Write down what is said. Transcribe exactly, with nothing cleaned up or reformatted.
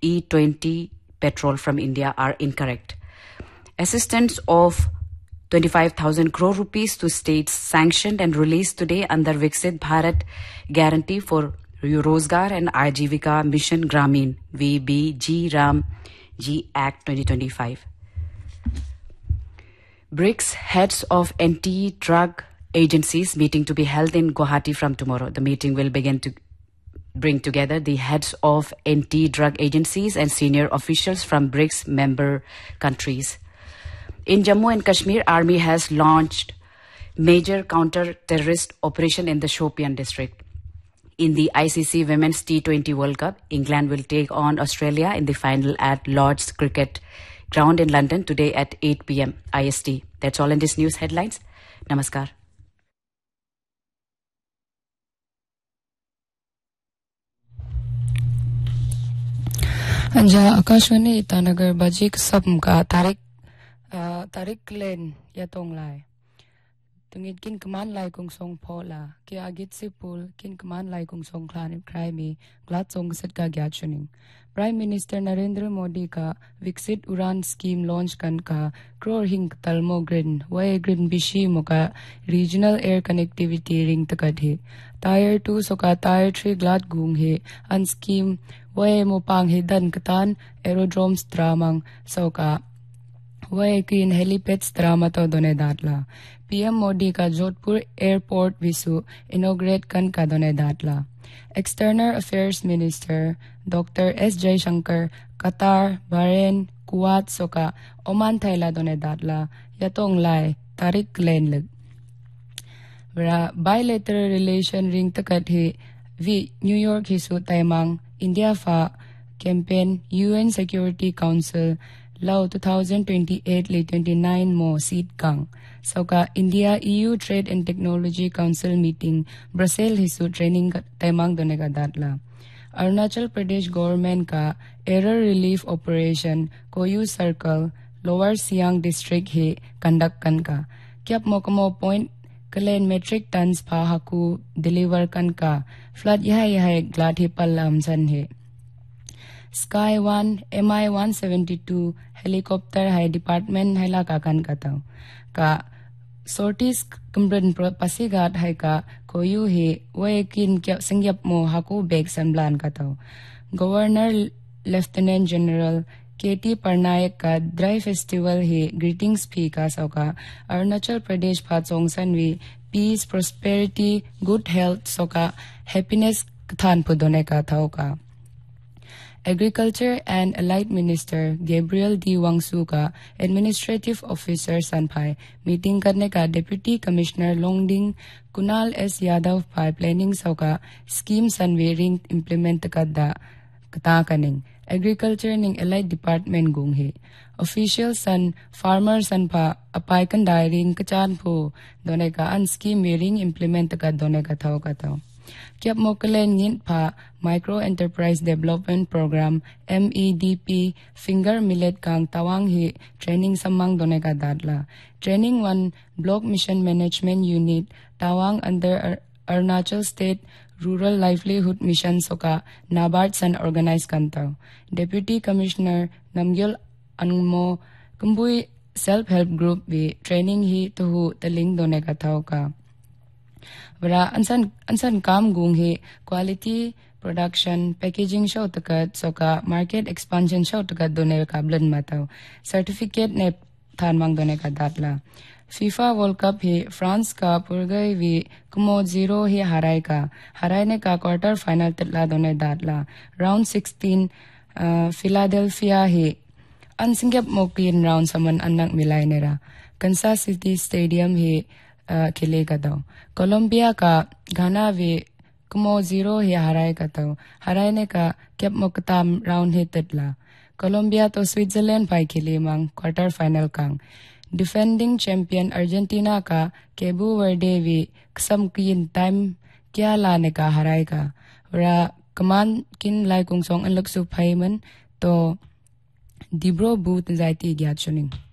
E twenty petrol from India are incorrect. Assistance of twenty-five thousand crore rupees to states sanctioned and released today under Viksit Bharat Guarantee for Rozgar and Ajivika Mission Gramin V B G Ram G Act twenty twenty-five. BRICS heads of anti-drug agencies meeting to be held in Guwahati from tomorrow. The meeting will begin to bring together the heads of anti-drug agencies and senior officials from BRICS member countries. In Jammu and Kashmir, Army has launched major counter-terrorist operation in the Shopian district. In the I C C Women's T twenty World Cup, England will take on Australia in the final at Lord's Cricket Ground in London today at eight p m I S T. That's all in this news headlines. Namaskar. Anja Akashwani Itanagar Bajik Sabmka Tarik Tarik Len Yatong Lai. Tungit kin kaman lai kung song pola, ki agit sipul kin kaman lai kung song klanip krimi, glad song set ka gyatsuning. Prime Minister Narendra Modi ka Viksit Uran scheme launch kan ka crore hing talmo grin, way grin bishi moka regional air connectivity ring takadhi. Tier two soka tier three glad gung he, an scheme way mo pang he dan katan aerodromes dramang soka. Way green helipads drama to done datla. P M Modi ka Jodhpur Airport visu inaugurate kan ka done datla. External Affairs Minister Doctor S Jaishankar Qatar, Bahrain, Kuwait soka Oman thaila done datla. Yatong lai tarik len leg. Vera bilateral relation ring takat he vi New York hisu taimang India fa campaign U N Security Council Law twenty twenty-eight le twenty-nine mo seat kang. Soka India E U Trade and Technology Council meeting Brussels hisu training taimang donega datla. Arunachal Pradesh government ka error relief operation Koyu Circle Lower Siang district he conduct kan ka. Kyap mo kamo point kalen metric tons pa haku deliver kan ka. Flood yahay yahay glad he palam san he. Sky one M I one seventy-two helicopter hai department hai la kakan kataw. Ka sorties kumbran pasigat hai ka koyu he wakin kya singyap mo haku beg samblan kataw. Governor Lieutenant General K T Parnaik ka Dry Festival he greetings phi ka soka Arunachal Pradesh phatsong sanwi peace, prosperity, good health soka happiness than pudone ka thaw ka. Agriculture and Allied Minister Gabriel D. Wangsu ka Administrative Officer Sanpai meeting karne ka Deputy Commissioner Longding Kunal S. Yadav pai planning soka scheme sanwe ring implement kadda kata kaning Agriculture ning Allied Department gung he. Official san farmer san pa apay kan ring kachan po done ka an scheme ring implement ka done ka thaw ka thaw. Kyap mo kalen ngin pa Micro Enterprise Development Program M E D P Finger Millet kang tawang hi training samang done ka dadla. Training one Block Mission Management Unit tawang under Ar Arunachal State Rural Livelihood Mission soka NABARD san organize kantaw. Deputy Commissioner Namgyol Anmo kumbui self-help group bi training hi tuhu taling done ka thaw ka. Wara ansan ansan kam gung he quality production packaging show takat soka market expansion show takat done ka blan mataw certificate ne than mang done ka datla. FIFA World Cup he France ka purgai vi kumo zero he harai ka harai ne ka quarter final tatla done datla. Round sixteen uh, Philadelphia he ansingyap mokin round saman anak milay nera Kansas City Stadium he Uh, khile ka daw. Colombia ka Ghana vi kumo zero hi harai ka daw. Harai ne ka kyap mo katam round hi tatla. Colombia to Switzerland pai khile mang quarter final kang. Defending champion Argentina ka Cabo Verde vi ksam kin time kya la ne ka harai ka. Ra kaman kin lai kung song an lak su phai man to dibro boot zaiti gyat chuning.